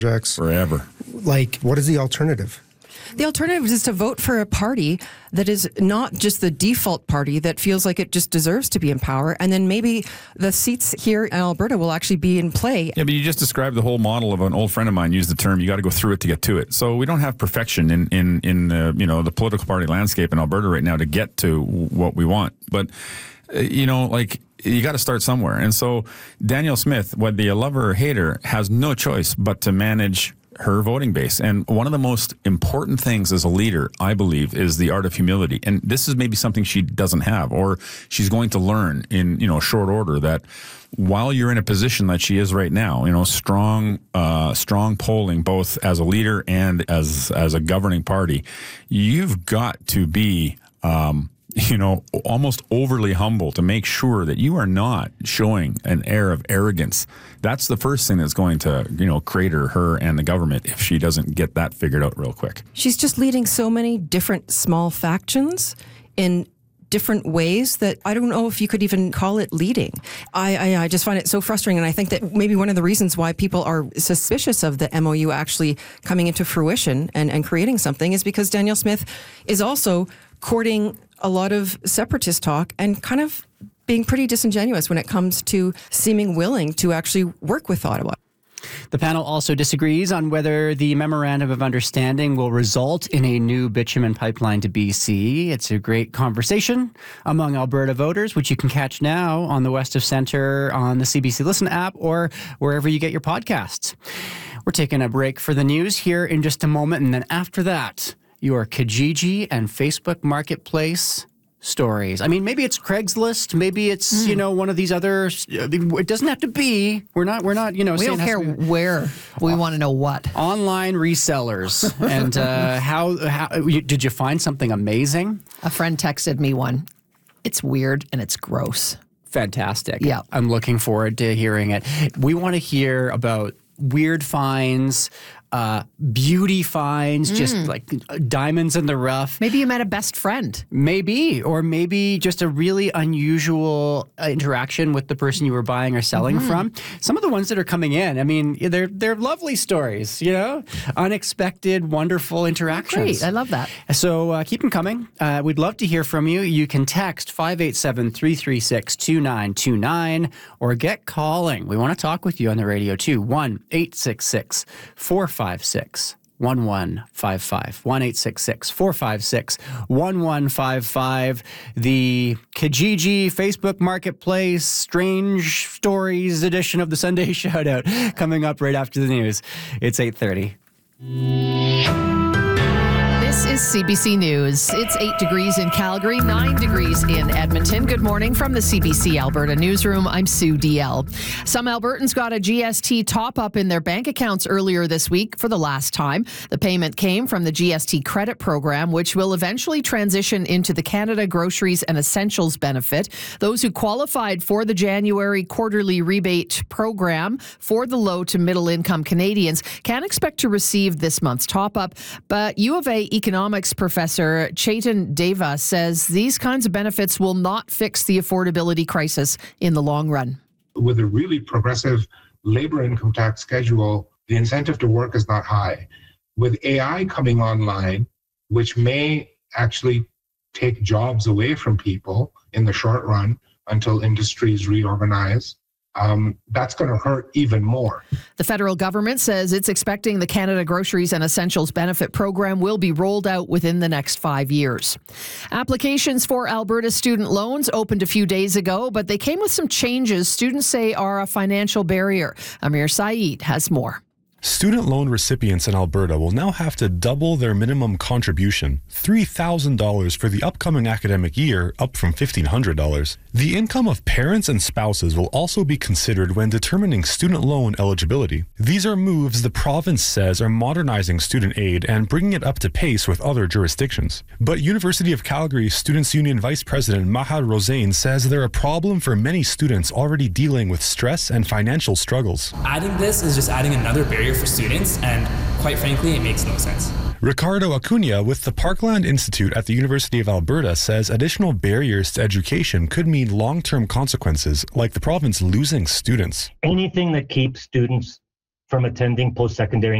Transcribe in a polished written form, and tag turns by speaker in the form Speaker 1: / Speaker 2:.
Speaker 1: forever.
Speaker 2: Like, what is the alternative?
Speaker 3: The alternative is to vote for a party that is not just the default party that feels like it just deserves to be in power. And then maybe the seats here in Alberta will actually be in play.
Speaker 1: Yeah, but you just described the whole model of an old friend of mine used the term, you got to go through it to get to it. So we don't have perfection in the political party landscape in Alberta right now to get to what we want. But, you got to start somewhere. And so Danielle Smith, whether you love her or hate her, has no choice but to manage her voting base. And one of the most important things as a leader, I believe, is the art of humility. And this is maybe something she doesn't have, or she's going to learn in, short order, that while you're in a position that she is right now, strong polling, both as a leader and as a governing party, you've got to be, almost overly humble to make sure that you are not showing an air of arrogance. That's the first thing that's going to, crater her and the government if she doesn't get that figured out real quick.
Speaker 3: She's just leading so many different small factions in different ways that I don't know if you could even call it leading. I just find it so frustrating. And I think that maybe one of the reasons why people are suspicious of the MOU actually coming into fruition and creating something is because Danielle Smith is also courting a lot of separatist talk and kind of being pretty disingenuous when it comes to seeming willing to actually work with Ottawa.
Speaker 4: The panel also disagrees on whether the Memorandum of Understanding will result in a new bitumen pipeline to BC. It's a great conversation among Alberta voters, which you can catch now on the West of Centre on the CBC Listen app or wherever you get your podcasts. We're taking a break for the news here in just a moment, and then after that, your Kijiji and Facebook Marketplace stories. I mean, maybe it's Craigslist. Maybe it's, one of these other, it doesn't have to be. We're not,
Speaker 5: we don't care where. We want to know what.
Speaker 4: Online resellers. And how did you find something amazing?
Speaker 5: A friend texted me one. It's weird and it's gross.
Speaker 4: Fantastic.
Speaker 5: Yeah.
Speaker 4: I'm looking forward to hearing it. We want to hear about weird finds, beauty finds, just like diamonds in the rough.
Speaker 5: Maybe you met a best friend.
Speaker 4: Maybe, or maybe just a really unusual interaction with the person you were buying or selling from. Some of the ones that are coming in, I mean, they're lovely stories, unexpected, wonderful interactions.
Speaker 5: Great, I love that.
Speaker 4: So keep them coming. We'd love to hear from you. You can text 587-336-2929 or get calling. We want to talk with you on the radio too. 1-866-456-1155. 1-866-456-1155. The Kijiji Facebook Marketplace Strange Stories edition of the Sunday Shoutout coming up right after the news. It's 8:30.
Speaker 5: This is CBC News. It's 8 degrees in Calgary, 9 degrees in Edmonton. Good morning from the CBC Alberta Newsroom. I'm Sue DL. Some Albertans got a GST top-up in their bank accounts earlier this week for the last time. The payment came from the GST credit program, which will eventually transition into the Canada Groceries and Essentials benefit. Those who qualified for the January quarterly rebate program for the low to middle income Canadians can expect to receive this month's top-up, but U of A economics professor Chetan Deva says these kinds of benefits will not fix the affordability crisis in the long run.
Speaker 6: With a really progressive labor income tax schedule, the incentive to work is not high. With AI coming online, which may actually take jobs away from people in the short run until industries reorganize, that's going to hurt even more.
Speaker 5: The federal government says it's expecting the Canada Groceries and Essentials benefit program will be rolled out within the next 5 years. Applications for Alberta student loans opened a few days ago, but they came with some changes students say are a financial barrier. Amir Saeed has more.
Speaker 7: Student loan recipients in Alberta will now have to double their minimum contribution, $3,000 for the upcoming academic year, up from $1,500. The income of parents and spouses will also be considered when determining student loan eligibility. These are moves the province says are modernizing student aid and bringing it up to pace with other jurisdictions. But University of Calgary Students' Union Vice President Maha Rosain says they're a problem for many students already dealing with stress and financial struggles.
Speaker 8: Adding this is just adding another barrier for students, and quite frankly, it makes no sense.
Speaker 7: Ricardo Acuna with the Parkland Institute at the University of Alberta says additional barriers to education could mean long-term consequences, like the province losing students.
Speaker 9: Anything that keeps students from attending post-secondary